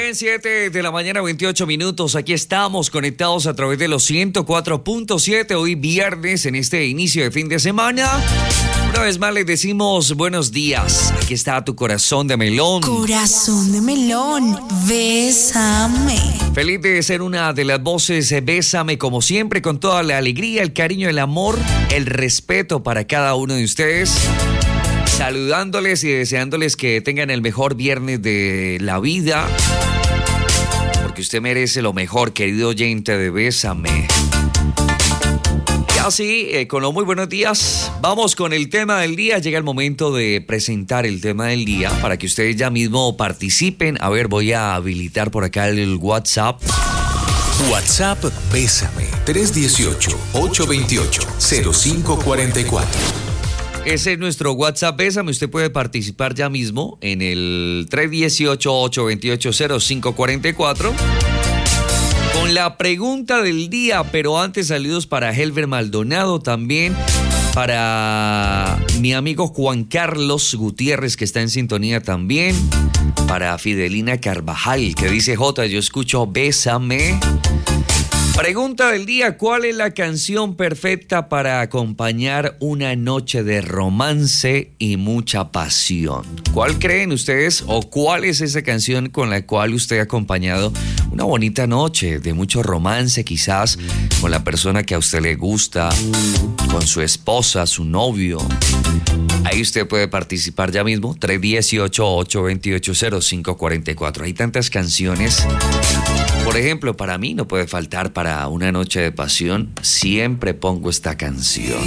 Bien, 7 de la mañana, 28 minutos. Aquí estamos conectados a través de los 104.7. Hoy viernes, en este inicio de fin de semana. Una vez más les decimos buenos días. Aquí está tu corazón de melón. Corazón de melón, bésame. Feliz de ser una de las voces. Bésame como siempre, con toda la alegría, el cariño, el amor, el respeto para cada uno de ustedes. Saludándoles y deseándoles que tengan el mejor viernes de la vida. Porque usted merece lo mejor, querido oyente de Bésame. Y así, con los muy buenos días, vamos con el tema del día. Llega el momento de presentar el tema del día para que ustedes ya mismo participen. A ver, voy a habilitar por acá el WhatsApp. WhatsApp Bésame 318-828-0544. Ese es nuestro WhatsApp Bésame. Usted puede participar ya mismo en el 318-828-0544 con la pregunta del día. Pero antes, saludos para Helber Maldonado, también para mi amigo Juan Carlos Gutiérrez, que está en sintonía también, para Fidelina Carvajal, que dice: Jota, yo escucho Bésame. Pregunta del día: ¿cuál es la canción perfecta para acompañar una noche de romance y mucha pasión? ¿Cuál creen ustedes o cuál es esa canción con la cual usted ha acompañado una bonita noche de mucho romance, quizás con la persona que a usted le gusta, con su esposa, su novio? Ahí usted puede participar ya mismo, 318-828-0544. Hay tantas canciones. Por ejemplo, para mí no puede faltar, para una noche de pasión, siempre pongo esta canción.